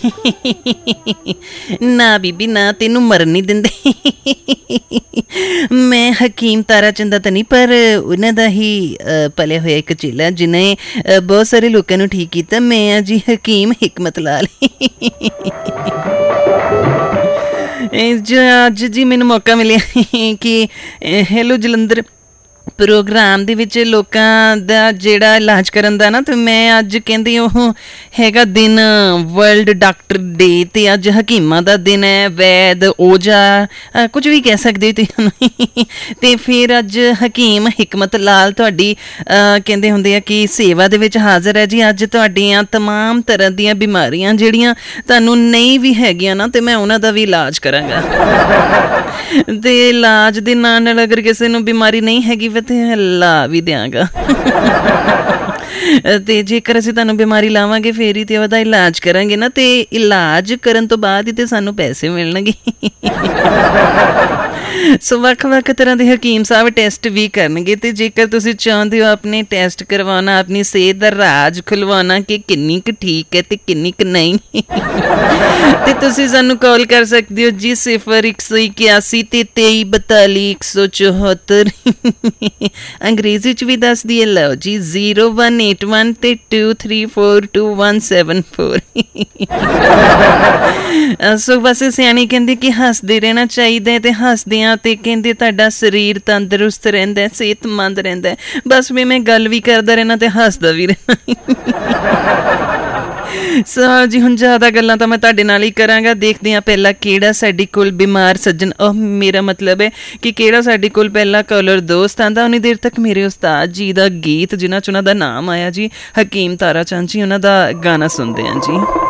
ਨਾ ਬੀਬੀ ਨਾ, ਤੈਨੂੰ ਮਰਨ ਨਹੀਂ ਦਿੰਦੇ। ਮੈਂ ਹਕੀਮ ਤਾਰਾ ਚੰਦਾ ਤਾਂ ਨਹੀਂ, ਪਰ ਉਹਨਾਂ ਦਾ ਹੀ ਪਲਿਆ ਹੋਇਆ ਇੱਕ ਚੇਲਾ ਜਿਹਨੇ ਬਹੁਤ ਸਾਰੇ ਲੋਕਾਂ ਨੂੰ ਠੀਕ ਕੀਤਾ। ਮੈਂ ਆ ਜੀ ਹਕੀਮ ਹਿਕਮਤ ਲਾਲ। ਅੱਜ ਜੀ ਮੈਨੂੰ ਮੌਕਾ ਮਿਲਿਆ ਕਿ ਹੈਲੋ ਜਲੰਧਰ ਪ੍ਰੋਗਰਾਮ ਦੇ ਵਿੱਚ ਲੋਕਾਂ ਦਾ ਜਿਹੜਾ ਇਲਾਜ ਕਰਨ ਦਾ ਨਾ, ਤੇ ਮੈਂ ਅੱਜ ਕਹਿੰਦੀ ਉਹ ਹੈਗਾ ਦਿਨ ਵਰਲਡ ਡਾਕਟਰ ਡੇ, ਤੇ ਅੱਜ ਹਕੀਮਾਂ ਦਾ ਦਿਨ ਹੈ, ਵੈਦ ਓਝਾ ਕੁਝ ਵੀ ਕਹਿ ਸਕਦੇ ਹੋ ਤੁਸੀਂ। ਤੇ ਫਿਰ ਅੱਜ ਹਕੀਮ ਹਿਕਮਤ ਲਾਲ ਤੁਹਾਡੀ ਕਹਿੰਦੇ ਹੁੰਦੇ ਆ ਕਿ ਸੇਵਾ ਦੇ ਵਿੱਚ ਹਾਜ਼ਰ ਹੈ ਜੀ। ਅੱਜ ਤੁਹਾਡੀਆਂ ਤਮਾਮ ਤਰ੍ਹਾਂ ਦੀਆਂ ਬਿਮਾਰੀਆਂ ਜਿਹੜੀਆਂ ਤੁਹਾਨੂੰ ਨਹੀਂ ਵੀ ਹੈਗੀਆਂ ਨਾ, ਤੇ ਮੈਂ ਉਹਨਾਂ ਦਾ ਵੀ ਇਲਾਜ ਕਰਾਂਗਾ। ਤੇ ਇਲਾਜ ਦੇ ਨਾਲ ਨਾਲ ਅਗਰ ਕਿਸੇ ਨੂੰ ਬਿਮਾਰੀ ਨਹੀਂ ਹੈਗੀ ਤੇ ਲਾ ਵੀ ਦਿਆਂਗਾ। ਤੇ ਜੇਕਰ ਅਸੀਂ ਤੁਹਾਨੂੰ ਬਿਮਾਰੀ ਲਾਵਾਂਗੇ ਫੇਰ ਹੀ ਤੇ ਉਹਦਾ ਇਲਾਜ ਕਰਾਂਗੇ ਨਾ, ਤੇ ਇਲਾਜ ਕਰਨ ਤੋਂ ਬਾਅਦ ਹੀ ਤੇ ਸਾਨੂੰ ਪੈਸੇ ਮਿਲਣਗੇ। ਸੋ ਵੱਖ-ਵੱਖ ਤਰ੍ਹਾਂ ਦੇ ਹਕੀਮ ਸਾਹਿਬ ਟੈਸਟ ਵੀ ਕਰਨਗੇ, ਤੇ ਜੇਕਰ ਤੁਸੀਂ ਚਾਹੁੰਦੇ ਹੋ ਆਪਣੇ ਟੈਸਟ ਕਰਵਾਉਣਾ, ਆਪਣੀ ਸਿਹਤ ਦਾ ਰਾਜ ਖੁਲਵਾਉਣਾ ਕਿ ਕਿੰਨੀ ਕੁ ਠੀਕ ਹੈ ਤੇ ਕਿੰਨੀ ਕੁ ਨਹੀਂ, ਤੇ ਤੁਸੀਂ ਸਾਨੂੰ ਕਾਲ ਕਰ ਸਕਦੇ ਹੋ ਜੀ 0181 ਤੇ 2342 174। ਅੰਗਰੇਜ਼ੀ 'ਚ ਵੀ ਦੱਸ ਦਈਏ, ਲਓ ਜੀ 0181 ਤੇ 2342174। ਸੋ ਬਸ ਸਿਆਣੀ ਕਹਿੰਦੀ ਕਿ ਹੱਸਦੇ ਰਹਿਣਾ ਚਾਹੀਦਾ ਹੈ, ਤੇ ਹੱਸਦਿਆਂ ਤੇ ਕਹਿੰਦੇ ਤੁਹਾਡਾ ਸਰੀਰ ਤੰਦਰੁਸਤ ਰਹਿੰਦਾ, ਸਿਹਤਮੰਦ ਰਹਿੰਦਾ। ਬਸ ਵੀ ਮੈਂ ਗੱਲ ਵੀ ਕਰਦਾ ਰਹਿਣਾ ਤੇ ਹੱਸਦਾ ਵੀ ਰਹਿਣਾ। ਸੋ ਜੀ ਹੁਣ ਜ਼ਿਆਦਾ ਗੱਲਾਂ ਤਾਂ ਮੈਂ ਤੁਹਾਡੇ ਨਾਲ ਹੀ ਕਰਾਂਗਾ। ਦੇਖਦੇ ਹਾਂ ਪਹਿਲਾਂ ਕਿਹੜਾ ਸਾਡੇ ਕੋਲ ਬਿਮਾਰ ਸੱਜਣ, ਮੇਰਾ ਮਤਲਬ ਹੈ ਕਿ ਕਿਹੜਾ ਸਾਡੇ ਕੋਲ ਪਹਿਲਾ ਕਾਲਰ ਦੋਸਤ ਆਂਦਾ। ਉਨੀ ਦੇਰ ਤੱਕ ਮੇਰੇ ਉਸਤਾਦ ਜੀ ਦਾ ਗੀਤ, ਜਿਨ੍ਹਾਂ 'ਚ ਉਹਨਾਂ ਦਾ ਨਾਮ ਆਇਆ ਜੀ ਹਕੀਮ ਤਾਰਾ ਚੰਦ ਜੀ, ਉਹਨਾਂ ਦਾ ਗਾਣਾ ਸੁਣਦੇ ਹਾਂ ਜੀ।